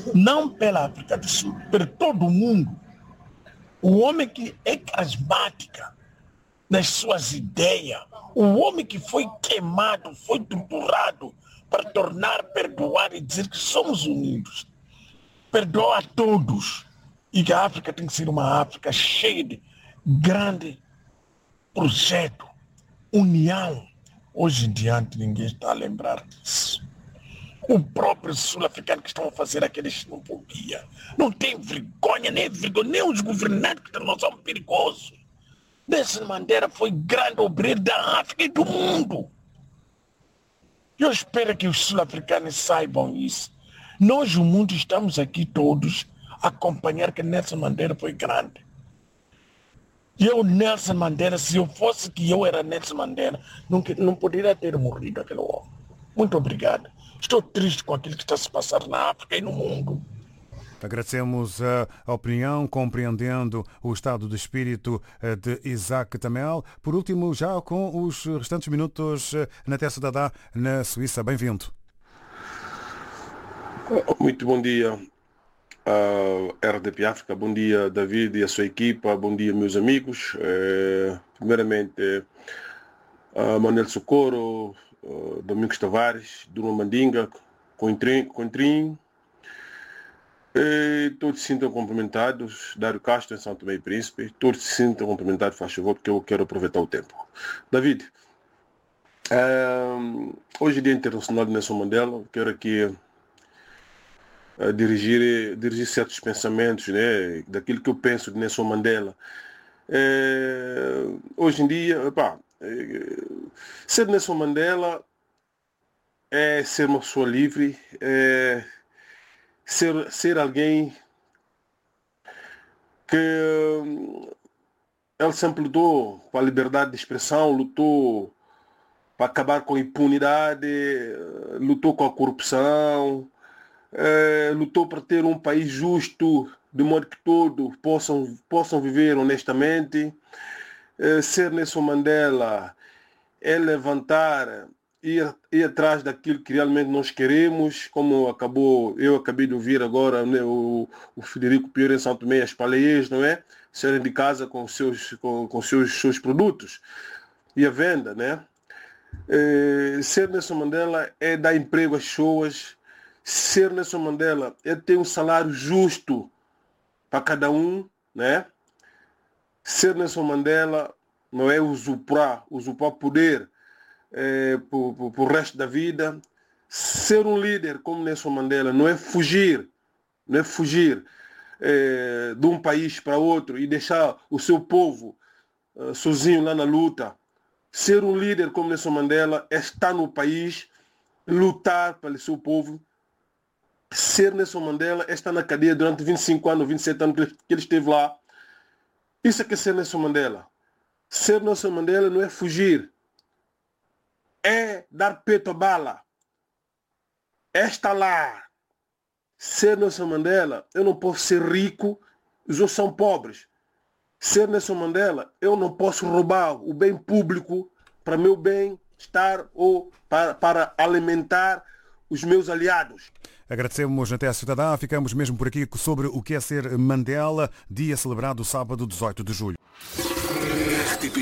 não pela África do Sul, por todo o mundo. O homem que é carismático nas suas ideias, o homem que foi queimado, foi torturado para tornar, perdoar e dizer que somos unidos. Perdoa a todos. E que a África tem que ser uma África cheia de grande projeto, união. Hoje em diante ninguém está a lembrar disso. O próprio sul-africano que estão a fazer aquela xenofobia. Não tem vergonha, nem os governantes que não são perigosos. Nelson Mandela foi grande obreiro da África e do mundo. Eu espero que os sul-africanos saibam isso. Nós, o mundo, estamos aqui todos a acompanhar que Nelson Mandela foi grande. Eu, Nelson Mandela, se eu fosse que eu era Nelson Mandela, não poderia ter morrido aquele homem. Muito obrigado. Estou triste com aquilo que está a se passar na África e no mundo. Agradecemos a opinião, compreendendo o estado de espírito de Isaac Tamel. Por último, já com os restantes minutos na Terra Cidadã, na Suíça. Bem-vindo. Muito bom dia, RDP África. Bom dia, David e a sua equipa. Bom dia, meus amigos. Primeiramente, Manuel Socorro, Domingos Tavares, Bruno Mandinga, Contrim. Todos se sintam cumprimentados. Dário Castro, em São Tomé e Príncipe. Todos se sintam cumprimentados, faz favor, porque eu quero aproveitar o tempo. David, hoje é Dia Internacional de Nelson Mandela. Quero aqui dirigir certos pensamentos, né, daquilo que eu penso de Nelson Mandela. Hoje em dia, ser Nelson Mandela é ser uma pessoa livre, ser alguém que ele sempre lutou para a liberdade de expressão, lutou para acabar com a impunidade, lutou com a corrupção, lutou para ter um país justo, de modo que todos possam viver honestamente. Ser Nelson Mandela é levantar, ir atrás daquilo que realmente nós queremos, como eu acabei de ouvir agora, né, o Frederico Pior em São Tomé, as paleias, não é? Serem de casa com seus produtos e a venda, né? Ser Nelson Mandela é dar emprego às pessoas. Ser Nelson Mandela é ter um salário justo para cada um, né? Ser Nelson Mandela não é usurpar poder por resto da vida. Ser um líder como Nelson Mandela não é fugir de um país para outro e deixar o seu povo sozinho lá na luta. Ser um líder como Nelson Mandela é estar no país, lutar pelo seu povo. Ser Nelson Mandela é estar na cadeia durante 25 anos, 27 anos que ele esteve lá. Isso é que é ser Nelson Mandela. Ser Nelson Mandela não é fugir. É dar peito à bala. É estar lá. Ser Nelson Mandela, eu não posso ser rico, os outros são pobres. Ser Nelson Mandela, eu não posso roubar o bem público para meu bem-estar ou para alimentar os meus aliados. Agradecemos na Terra Cidadã. Ficamos mesmo por aqui sobre o que é ser Mandela, dia celebrado sábado 18 de julho.